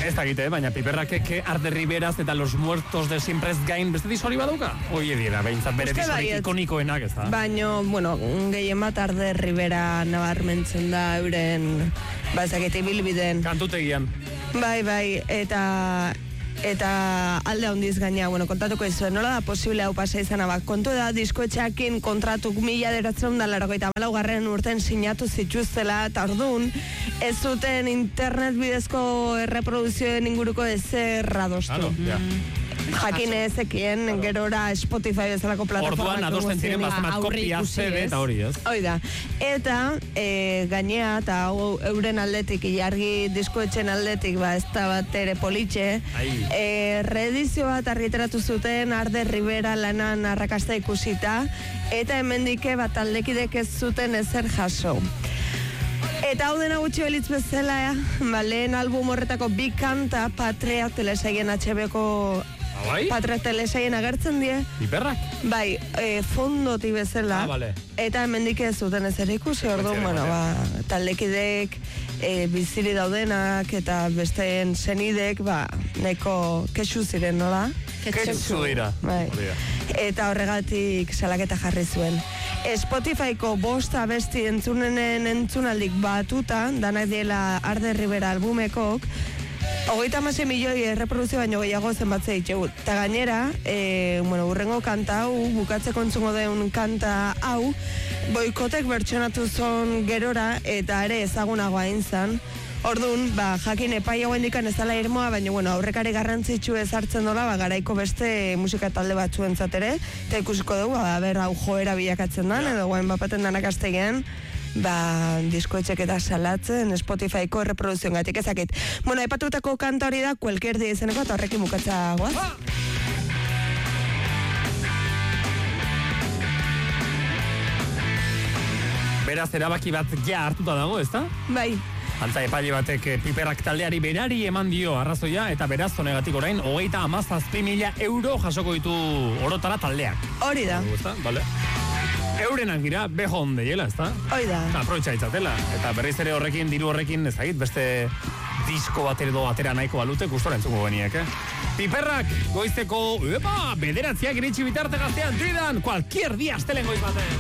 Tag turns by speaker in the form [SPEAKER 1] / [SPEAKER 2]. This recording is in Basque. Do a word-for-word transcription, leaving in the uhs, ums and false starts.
[SPEAKER 1] Ez dakite, baina Piperrak eke Arde Riberaz eta Los Muertos de Siempre ez gain beste disko hori badauka? Oie dira, behintzat bere diskorik ikonikoenak ez da.
[SPEAKER 2] Baina, bueno, gehien bat Arde Ribera nabarmentzen da euren, bazakete bilbiden.
[SPEAKER 1] Kantutegian.
[SPEAKER 2] Bai, bai, eta... eta alde handiz gaina, bueno, kontatuko izuen, nola da posible hau pasa izana, bak, kontu da diskoetxeakin kontratuk mila deratzen da largoita malaugarren urten sinatu zituztela, eta orduan, ez zuten internet bidezko erreproduzioen inguruko ezer adostu.
[SPEAKER 1] Ja.
[SPEAKER 2] Jakin ezekien, claro. Gerora Spotify bezalako plataformak.
[SPEAKER 1] Orduan, adosten ziren baztemat kopia, zede eta hori, ez?
[SPEAKER 2] Hoi da. Eta, e, gainea, eta euren aldetik, ilargi diskoetxen aldetik, ba, ez da bat ere politxe, e, reedizio bat argitaratu zuten Arde Ribera lanan arrakasta ikusita, eta hemendike bat aldekidek ez zuten ezer jaso. Eta hau dena gutxi belitz bezala, ba, lehen album horretako bi kanta Patria telesaien H B-ko
[SPEAKER 1] Bai?
[SPEAKER 2] Patria telesaien agertzen die.
[SPEAKER 1] Piperrak?
[SPEAKER 2] Bai, e, fondoti bezala.
[SPEAKER 1] Ah, vale.
[SPEAKER 2] Eta hemendik ez zuten ezer ikusi, orduan, bueno, ba, taldekidek, e, biziri daudenak, eta besteen senidek, ba, neko kexu ziren, nola?
[SPEAKER 1] Kexu dira.
[SPEAKER 2] Bai. Eta horregatik salaketa jarri zuen. Spotifyko bost abesti entzunenen entzunaldik batuta, danak diela Arde Ribera albumekok, hogeita hamasei milioi erreproduzio baino gehiago zenbatze ditugu. Eta gainera, e, bueno, urrengo kanta hau, bukatzeko entzungo deun kanta hau, boikotek bertsionatu zon gerora, eta ere ezagunagoa inzan. Orduan, ba, jakin epai hauen dikan ez dala irmoa, baina, bueno, aurrekari garrantzitsu ezartzen dola, ba, garaiko beste musika talde batzuen zatere, eta ikusiko dugu, ba, ber, hau joera bilakatzen dan, edo guen bapaten danak aztegean, ba, diskoetxek eta salatzen Spotifyko reproduzioen gatik ezakit. Bueno, epatutako kanta hori da, kuelker di izeneko, eta horrekin bukatza guaz.
[SPEAKER 1] Beraz, erabaki bat ja hartuta dago, ez da?
[SPEAKER 2] Bai.
[SPEAKER 1] Antza epaile batek Piperrak taldeari berari eman dio arrazoia, eta beraz honegatik orain, hogeita hamazazpi mila euro jasoko ditu orotara taldeak.
[SPEAKER 2] Hori da.
[SPEAKER 1] Vale. Eurenak dira, beho ondeiela, ez da?
[SPEAKER 2] Hoi da.
[SPEAKER 1] Aproitza itzatela. Eta berriz ere horrekin, diru horrekin, ez da, beste disko bat edo atera nahiko balute, gustora entzuko geniek, eh? Piperrak, goizteko, epa, bederatziak iritsi bitarte gaztean, didan, cualquier dia astelen goiz batean.